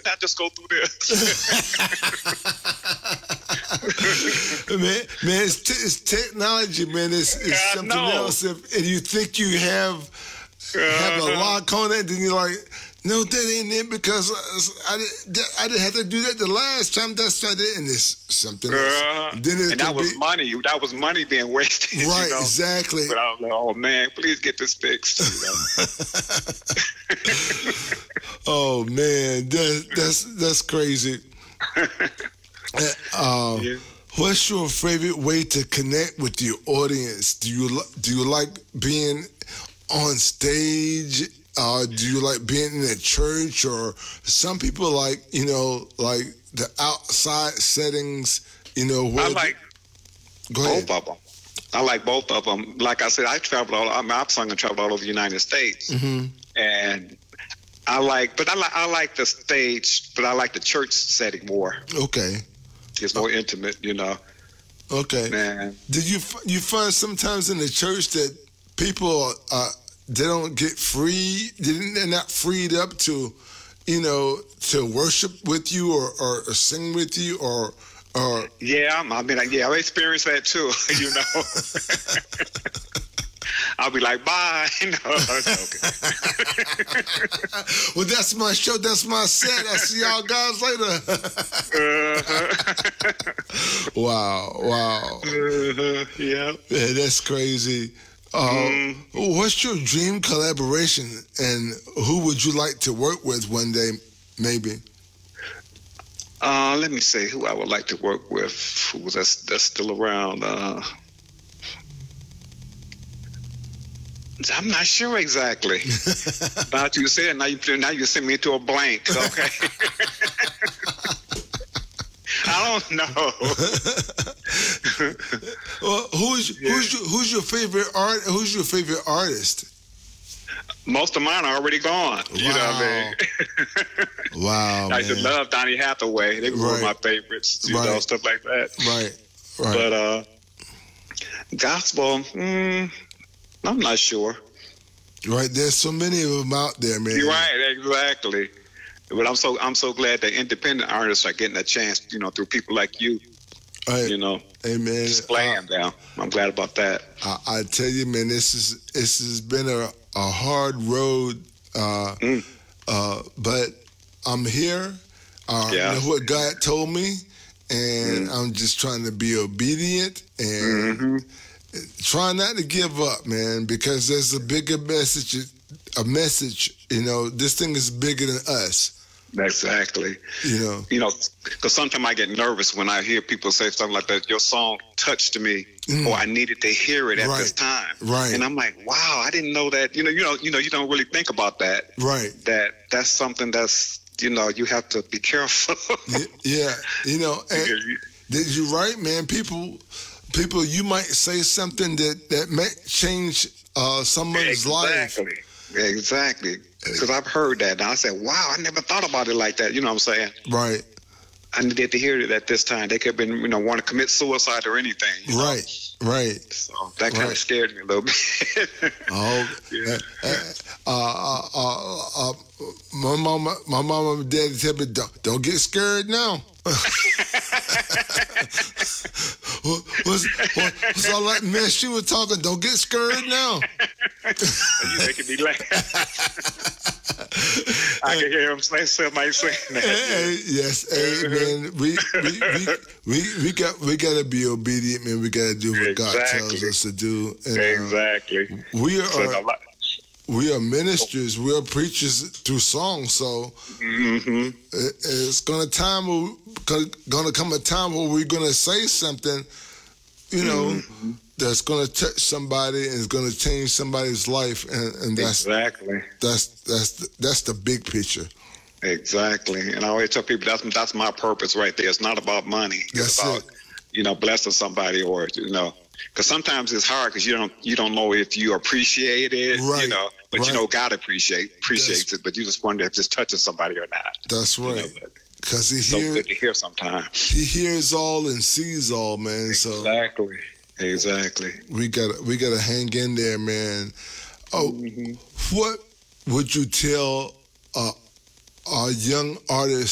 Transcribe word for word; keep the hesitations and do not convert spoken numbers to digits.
Didn't I just go through this? man, man, it's, t- it's technology, man. It's, it's I something know. else. If, and you think you have have a lock on it, then you're like, no, that ain't it because I, I, didn't, I didn't have to do that the last time. That's not it, and it's something else. Uh, Then it and that was be, money. That was money being wasted. right? You know? Exactly. But I was like, oh man, please get this fixed. You know? Oh man, that, that's that's crazy. uh, yeah. What's your favorite way to connect with your audience? Do you do you like being on stage? Uh, do you like being in a church? Or some people like, you know, like the outside settings, you know. Where I like go ahead. both of them. I like both of them. Like I said, I traveled all. I mean, I've sung and traveled all over the United States, mm-hmm. and I like, but I like I like the stage, but I like the church setting more. Okay, it's more intimate, you know. Okay, man. Did you you find sometimes in the church that people uh, they don't get free, they're not freed up to, you know, to worship with you or, or, or sing with you or or yeah, I mean, yeah, I experienced that too, you know. I'll be like, bye. No, it's okay. Well, that's my show. That's my set. I'll see y'all guys later. uh-huh. Wow, wow. Uh-huh. Yeah. Yeah, that's crazy. Uh, mm. What's your dream collaboration, and who would you like to work with one day, maybe? Uh, let me see who I would like to work with. Who was that's that's still around? Uh, I'm not sure exactly. About you said now you now you send me to a blank. Okay. I don't know. Well, who's yeah. who's your, who's your favorite art? Who's your favorite artist? Most of mine are already gone. Wow. You know what I mean? Wow. I used to love Donny Hathaway. They were right. one of my favorites. You right. know, stuff like that. Right. Right. But uh, gospel. Mm, I'm not sure. Right, there's so many of them out there, man. You're right, exactly. But I'm so I'm so glad that independent artists are getting a chance, you know, through people like you. Right. You know, amen. Displaying uh, them. I'm glad about that. I, I tell you, man, this is this has been a, a hard road, uh, mm. uh, but I'm here. Uh, yeah. I know what God told me, and mm. I'm just trying to be obedient and. Mm-hmm. Try not to give up, man, because there's a bigger message. A message, you know. This thing is bigger than us. Exactly. You know. You know, because sometimes I get nervous when I hear people say something like that. Your song touched me, mm. or I needed to hear it at right. this time. Right. And I'm like, wow, I didn't know that. You know, you know, you know, you don't really think about that. Right. That that's something that's, you know, you have to be careful. Yeah. You know. And did you right, man? People. People, you might say something that, that may change uh, somebody's exactly. life. Exactly, exactly. Because I've heard that. And I said, wow, I never thought about it like that. You know what I'm saying? Right. I needed to hear it at this time. They could have been, you know, want to commit suicide or anything. You know? Right, right. So that kind right. of scared me a little bit. Oh, yeah. Uh, uh, uh, uh, my mama, my mama and daddy tell me, don't, don't get scared now. what, what's, what, what's all that mess she was talking? Don't get scared now. You making me laugh. I can hear him say somebody saying that. Hey, yes, hey, man. We we, we we we got we got to be obedient, man. We got to do what exactly. God tells us to do. And, exactly. Uh, we are. So We are ministers. We are preachers through song. So mm-hmm. it, it's gonna time. Gonna come a time where we're gonna say something, you know, mm-hmm. that's gonna touch somebody and is gonna change somebody's life. And, and that's exactly that's that's the, that's the big picture. Exactly. And I always tell people that's that's my purpose right there. It's not about money. It's that's about it. you know blessing somebody or you know. Because sometimes it's hard because you don't you don't know if you appreciate it, right, you know, but right. you know God appreciate appreciates that's, it, but you just wonder if it's touching somebody or not. That's right. Because you know, he hears so good to hear sometimes. He hears all and sees all, man. Exactly, so exactly. We gotta we gotta hang in there, man. Oh, mm-hmm. What would you tell uh, a young artist